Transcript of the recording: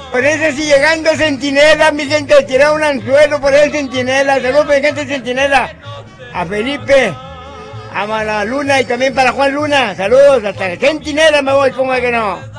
Por eso si llegando Centinela, mi gente, tirar un anzuelo por el Centinela. Saludos para mi gente de Centinela. A Felipe, a Mala Luna y también para Juan Luna. Saludos, hasta Centinela me voy, como es que no.